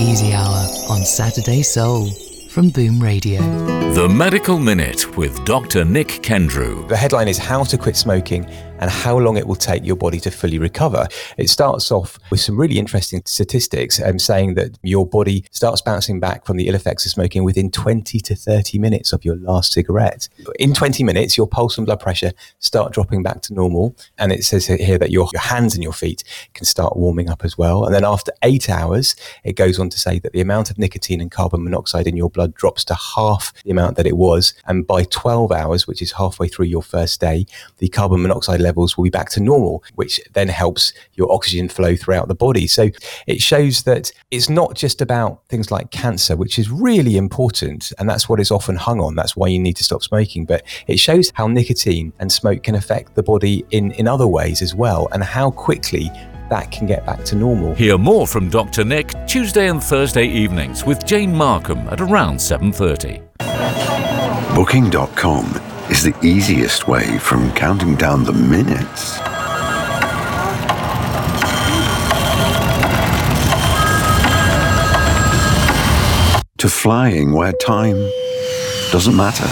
Easy Hour on Saturday Soul from Boom Radio. The Medical Minute with Dr. Nick Kendrew. The headline is How to Quit Smoking and How Long It Will Take Your Body to Fully Recover. It starts off with some really interesting statistics saying that your body starts bouncing back from the ill effects of smoking within 20 to 30 minutes of your last cigarette. In 20 minutes, your pulse and blood pressure start dropping back to normal. And it says here that your hands and your feet can start warming up as well. And then after 8 hours, it goes on to say that the amount of nicotine and carbon monoxide in your blood drops to half the amount that it was. And by 12 hours, which is halfway through your first day, the carbon monoxide levels will be back to normal, which then helps your oxygen flow throughout the body. So it shows that it's not just about things like cancer, which is really important, and that's what is often hung on. That's why you need to stop smoking. But it shows how nicotine and smoke can affect the body in other ways as well, and how quickly that can get back to normal. Hear more from Dr. Nick Tuesday and Thursday evenings with Jane Markham at around 7:30. Booking.com is the easiest way from counting down the minutes to flying where time doesn't matter.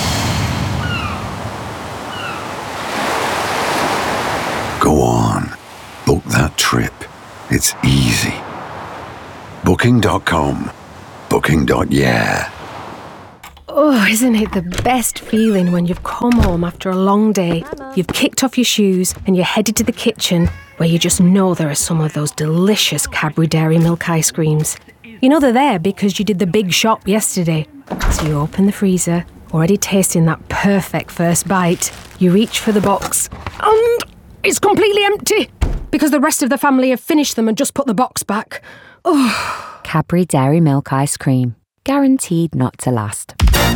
Go on, book that trip. It's easy. Booking.com. Booking.yeah. Oh, isn't it the best feeling when you've come home after a long day, you've kicked off your shoes and you're headed to the kitchen where you just know there are some of those delicious Cadbury Dairy Milk ice creams. You know they're there because you did the big shop yesterday. So you open the freezer, already tasting that perfect first bite. You reach for the box and it's completely empty because the rest of the family have finished them and just put the box back. Oh. Cadbury Dairy Milk ice cream. Guaranteed not to last.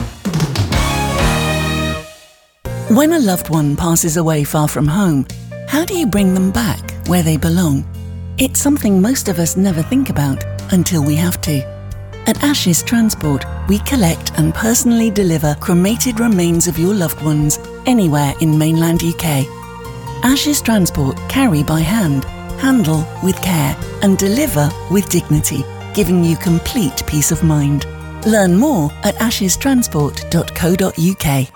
When a loved one passes away far from home, how do you bring them back where they belong? It's something most of us never think about until we have to. At Ashes Transport, we collect and personally deliver cremated remains of your loved ones anywhere in mainland UK. Ashes Transport carry by hand, handle with care, and deliver with dignity, giving you complete peace of mind. Learn more at ashestransport.co.uk.